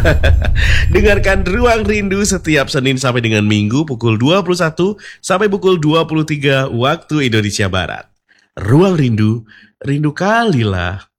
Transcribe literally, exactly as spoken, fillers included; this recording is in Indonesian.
Dengarkan Ruang Rindu setiap Senin sampai dengan Minggu pukul dua puluh satu sampai pukul dua puluh tiga waktu Indonesia Barat. Ruang Rindu, rindu kali lah.